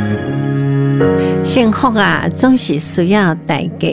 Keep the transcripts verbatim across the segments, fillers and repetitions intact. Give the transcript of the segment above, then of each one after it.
幸福啊，总是需要代价。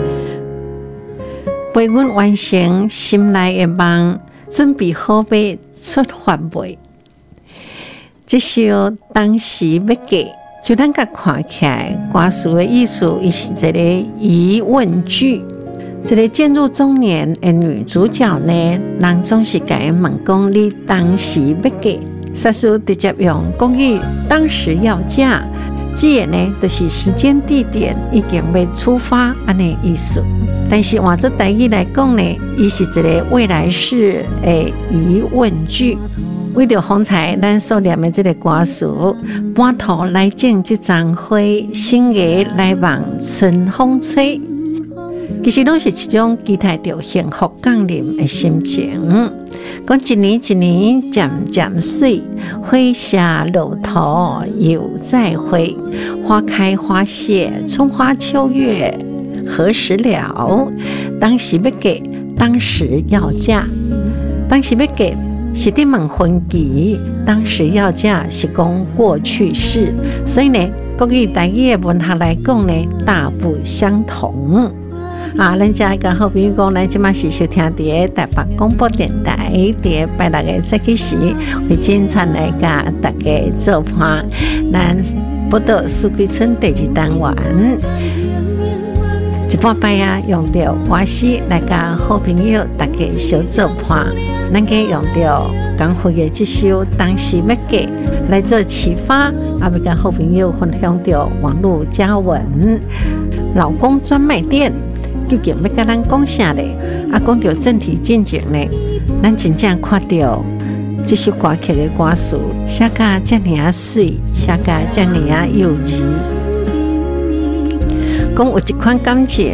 陪阮完成心内的梦，准备好要出发袂？这首当时要嫁，就咱甲看起来，歌词的意思，伊是一个疑问句。一个渐入中年的女主角呢，人总是甲伊问讲：你当时要嫁？萨斯直接用国语当时要嫁，字眼呢就是时间地点已经要出发安尼意思。但是换做台语来讲呢，伊是一个未来式的疑问句。为着风采，咱所念的这个歌词，半途来种这丛花，新芽来望春风吹。其实拢是一种期待着幸福降临的心情。讲一年一年渐渐水，花谢落土又再会，花开花谢，春花秋月何时了？当时要嫁，当时要嫁，当时要嫁是伫问婚期，当时要嫁是讲过去式。所以呢，国语台语的文学来讲呢，大不相同。啊，咱遮个好朋友讲，咱即马是收听伫台北广播电台，伫拜六个早起时，会经常来甲大家做伴。咱报道四季春第二单元，一半摆啊，用着歌词来甲好朋友大家小做伴。咱计用着江蕙的这首《当时要嫁》来做启发，啊，要甲好朋友分享着网络佳文，老公专卖店。究竟要甲咱讲啥咧？啊，讲到正题进前呢，咱真正看到这首歌曲的歌词写甲遮尔啊水，写甲遮尔啊幼稚。讲有一款感情